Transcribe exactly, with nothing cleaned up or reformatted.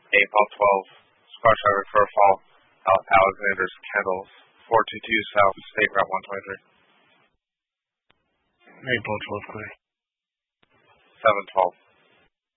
eight ball twelve, Squash Highway Fur Fall, Alexander's Kennels, four two two South State Route one twenty-three. eight ball twelve, clear. seven twelve.